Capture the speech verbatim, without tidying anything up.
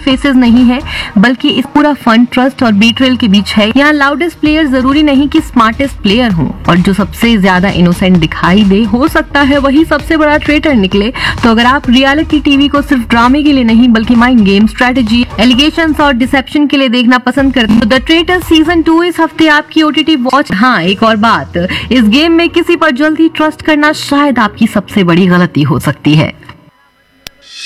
Faces नहीं है, बल्कि इस पूरा फन, ट्रस्ट और बीट्रेल के बीच है। यहाँ लाउडेस्ट प्लेयर जरूरी नहीं कि स्मार्टेस्ट प्लेयर हो, और जो सबसे ज्यादा इनोसेंट दिखाई दे, हो सकता है वही सबसे बड़ा ट्रेटर निकले। तो अगर आप रियलिटी टीवी को सिर्फ ड्रामे के लिए नहीं, बल्कि माइंड गेम, स्ट्रेटेजी, एलिगेशंस और डिसेप्शन के लिए देखना पसंद करते हैं, तो द ट्रेटर सीजन टू इस हफ्ते आपकी ओटीटी वॉच। हाँ, एक और बात, इस गेम में किसी पर जल्दी ट्रस्ट करना शायद आपकी सबसे बड़ी गलती हो सकती है।